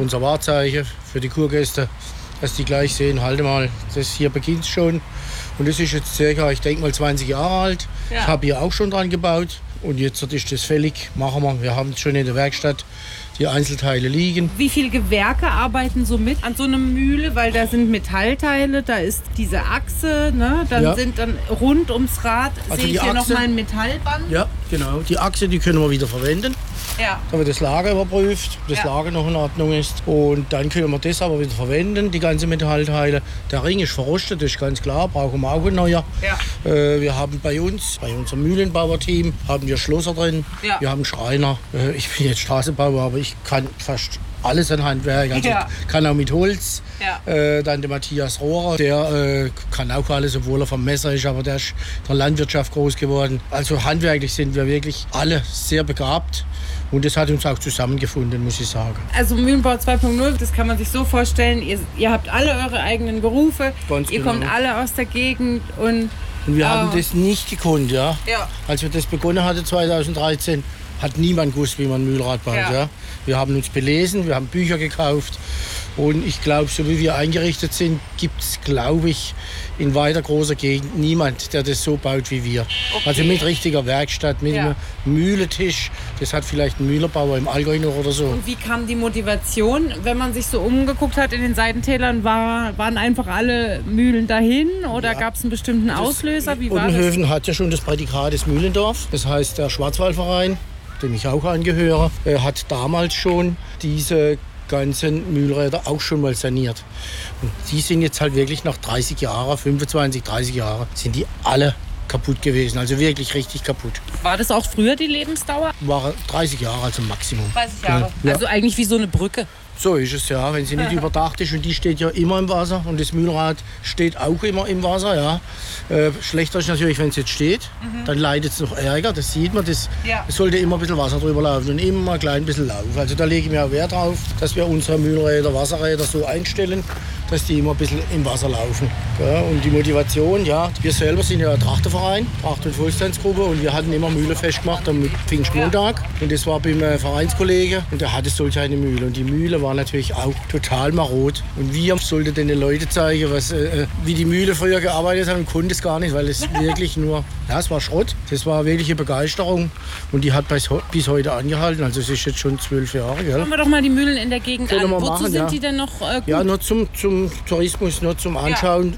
unser Wahrzeichen für die Kurgäste, dass die gleich sehen, halte mal, das hier beginnt schon. Und das ist jetzt circa, ich denke mal 20 Jahre alt. Ja. Ich habe hier auch schon dran gebaut. Und jetzt ist das fällig, machen wir. Wir haben es schon in der Werkstatt die Einzelteile liegen. Wie viele Gewerke arbeiten so mit an so einer Mühle? Weil da sind Metallteile, da ist diese Achse, ne? Dann sind dann rund ums Rad, also sehe ich hier nochmal ein Metallband. Ja, genau. Die Achse, die können wir wieder verwenden. Ja. Da wird das Lager überprüft, ob das Lager noch in Ordnung ist. Und dann können wir das aber wieder verwenden, die ganzen Metallteile. Der Ring ist verrostet, das ist ganz klar, brauchen wir auch ein neuer. Ja. Wir haben bei unserem Mühlenbauerteam, haben wir Schlosser drin, wir haben Schreiner. Ich bin jetzt Straßenbauer, aber ich kann fast alles an Handwerk. Also kann auch mit Holz. Ja. Dann der Matthias Rohrer, der kann auch alles, obwohl er vom Messer ist, aber der ist in der Landwirtschaft groß geworden. Also handwerklich sind wir wirklich alle sehr begabt. Und das hat uns auch zusammengefunden, muss ich sagen. Also Mühlenbau 2.0, das kann man sich so vorstellen, ihr habt alle eure eigenen Berufe, ihr kommt alle aus der Gegend und wir haben das nicht gekonnt, ja. Als wir das begonnen hatten 2013, hat niemand gewusst, wie man ein Mühlrad baut. Ja. Wir haben uns belesen, wir haben Bücher gekauft. Und ich glaube, so wie wir eingerichtet sind, gibt es, glaube ich, in weiter großer Gegend niemand, der das so baut wie wir. Okay. Also mit richtiger Werkstatt, mit einem Mühletisch. Das hat vielleicht ein Mühlerbauer im Allgäu noch oder so. Und wie kam die Motivation, wenn man sich so umgeguckt hat in den Seitentälern? Waren einfach alle Mühlen dahin oder gab es einen bestimmten Auslöser? Wie war Uttenhöfen hat ja schon das Prädikat des Mühlendorf. Das heißt, der Schwarzwaldverein, dem ich auch angehöre, hat damals schon diese ganzen Mühlräder auch schon mal saniert. Und die sind jetzt halt wirklich nach 30 Jahren, 25, 30 Jahre, sind die alle kaputt gewesen. Also wirklich richtig kaputt. War das auch früher die Lebensdauer? War 30 Jahre, also Maximum. 30 Jahre. Ja. Also eigentlich wie so eine Brücke. So ist es, ja. Wenn sie nicht überdacht ist und die steht ja immer im Wasser und das Mühlrad steht auch immer im Wasser, ja. Schlechter ist natürlich, wenn es jetzt steht, dann leidet es noch Ärger, das sieht man. Es sollte immer ein bisschen Wasser drüber laufen und immer mal ein klein bisschen Lauf. Also da lege ich mir auch Wert drauf, dass wir unsere Mühlräder, Wasserräder so einstellen, dass die immer ein bisschen im Wasser laufen. Ja, und die Motivation, wir selber sind ja ein Trachterverein, Tracht- und Volkstanzgruppe und wir hatten immer Mühle festgemacht am Pfingstmontag. Und das war beim Vereinskollege und der hatte solch eine Mühle. Und die Mühle war natürlich auch total marot. Und wir sollten den Leuten zeigen, wie die Mühle früher gearbeitet hat und konnte es gar nicht, weil es wirklich nur, es war Schrott. Das war wirklich eine Begeisterung und die hat bis heute angehalten. Also es ist jetzt schon 12 Jahre. Gell? Schauen wir doch mal die Mühlen in der Gegend an. Wozu sind die denn noch gut? Ja, nur zum Tourismus, nur zum Anschauen,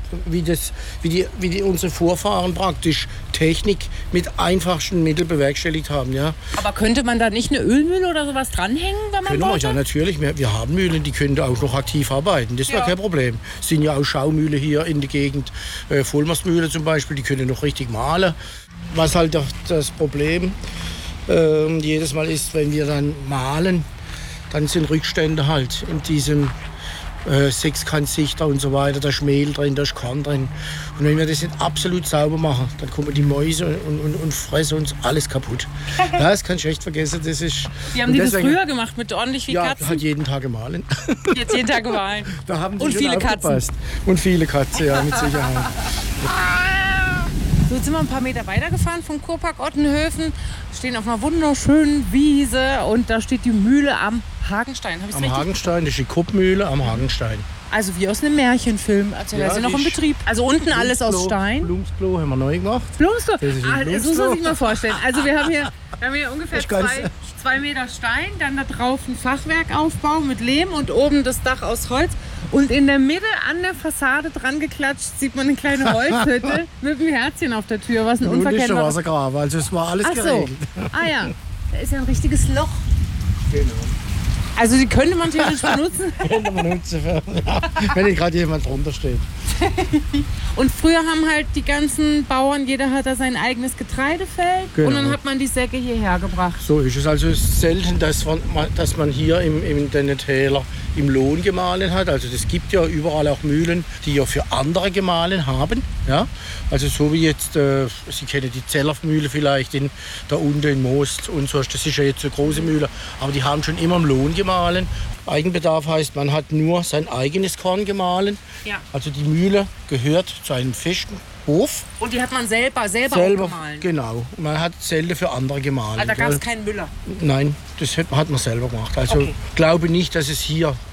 wie unsere Vorfahren praktisch Technik mit einfachsten Mitteln bewerkstelligt haben. Ja. Aber könnte man da nicht eine Ölmühle oder sowas dranhängen, wenn man wollte? Ja, natürlich. Wir haben Mühlen, die können auch noch aktiv arbeiten. Das wäre kein Problem. Es sind ja auch Schaumühle hier in der Gegend. Vollmastmühle zum Beispiel, die können noch richtig mahlen. Was halt das Problem jedes Mal ist, wenn wir dann mahlen, dann sind Rückstände halt in diesem Sechskantsichter und so weiter, da ist Mehl drin, da ist Korn drin. Und wenn wir das nicht absolut sauber machen, dann kommen die Mäuse und fressen uns alles kaputt. Ja, das kannst du echt vergessen. Das ist, wie haben die das früher gemacht, mit ordentlich viel Katzen? Ja, halt jeden Tag gemahlen. Jetzt jeden Tag gemahlen. Da haben die und viele Katzen. Und viele Katzen, ja, mit Sicherheit. So, jetzt sind wir ein paar Meter weitergefahren vom Kurpark Ottenhöfen, stehen auf einer wunderschönen Wiese und da steht die Mühle am Hagenstein. Am Hagenstein, das ist die Kuppmühle am Hagenstein. Also wie aus einem Märchenfilm. Also da ist ja noch im Betrieb. Also unten alles aus Stein. Blumsklo haben wir neu gemacht. Blumsklo? Das muss man sich mal vorstellen. Also wir haben hier ungefähr 2 Meter Stein, dann da drauf ein Fachwerkaufbau mit Lehm und oben das Dach aus Holz. Und in der Mitte an der Fassade dran geklatscht sieht man eine kleine Holzhütte mit einem Herzchen auf der Tür, was ein unverkennbares... Wassergraben, also es war alles geregelt. Ah ja, da ist ja ein richtiges Loch. Genau. Also die könnte man theoretisch benutzen? Könnte man nutzen, wenn nicht gerade jemand drunter steht. Und früher haben halt die ganzen Bauern, jeder hat da sein eigenes Getreidefeld und dann hat man die Säcke hierher gebracht. So ist es. Also es ist selten, dass man hier in den Tälern im Lohn gemahlen hat. Also es gibt ja überall auch Mühlen, die ja für andere gemahlen haben. Ja? Also so wie jetzt, Sie kennen die Zellermühle vielleicht da unten in Most und so. Das ist ja jetzt eine große Mühle, aber die haben schon immer im Lohn gemahlen. Eigenbedarf heißt, man hat nur sein eigenes Korn gemahlen. Ja. Also die Mühle gehört zu einem festen Hof. Und die hat man selber gemahlen? Genau. Man hat selten für andere gemahlen. Also da gab es keinen Müller? Nein, das hat man selber gemacht. Also glaube nicht, dass es hier